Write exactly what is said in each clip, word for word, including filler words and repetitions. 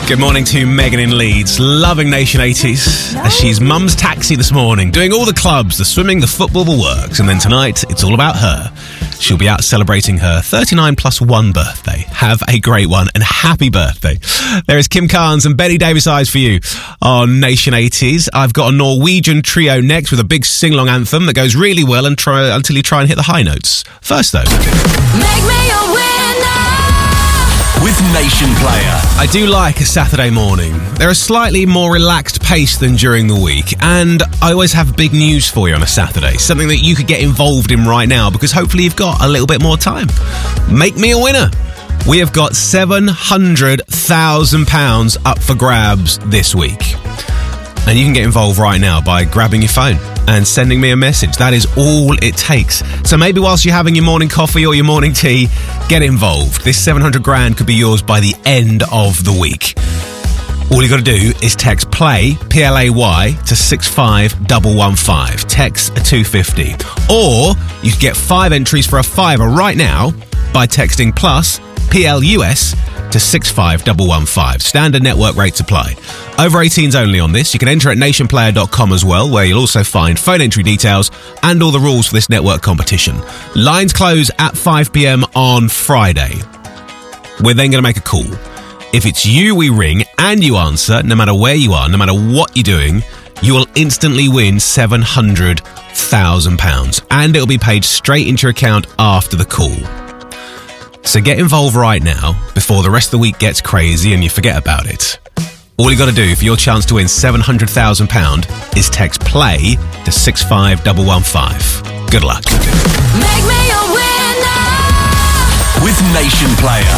Good morning to Megan in Leeds, loving Nation eighties, as she's mum's taxi this morning, doing all the clubs, the swimming, the football, the works, and then tonight, it's all about her. She'll be out celebrating her thirty-nine plus one birthday. Have a great one, and happy birthday. There is Kim Carnes and Betty Davis Eyes for you on Nation eighties. I've got a Norwegian trio next with a big sing-along anthem that goes really well and try, until you try and hit the high notes. First, though. Make me a winner! With Nation Player. I do like a Saturday morning. They're a slightly more relaxed pace than during the week, and I always have big news for you on a Saturday, something that you could get involved in right now, because hopefully you've got a little bit more time. Make me a winner. We have got seven hundred thousand pounds up for grabs this week. And you can get involved right now by grabbing your phone and sending me a message. That is all it takes. So maybe whilst you're having your morning coffee or your morning tea, get involved. This seven hundred grand could be yours by the end of the week. All you got to do is text PLAY, P L A Y, to six five one one five. Text a two fifty. Or you can get five entries for a fiver right now by texting plus P L U S to six five one one five. Standard network rates apply. Over eighteens only on this. You can enter at nation player dot com as well, where you'll also find phone entry details and all the rules for this network competition. Lines close at five p.m. on Friday. We're then going to make a call. If it's you we ring and you answer, no matter where you are, no matter what you're doing, you will instantly win seven hundred thousand pounds. And it'll be paid straight into your account after the call. So get involved right now before the rest of the week gets crazy and you forget about it. All you got to do for your chance to win seven hundred thousand pounds is text PLAY to six five one one five. Good luck. Make me a winner! With Nation Player.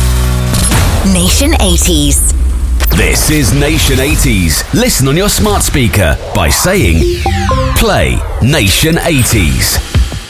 Nation eighties. This is Nation eighties. Listen on your smart speaker by saying Play Nation eighties.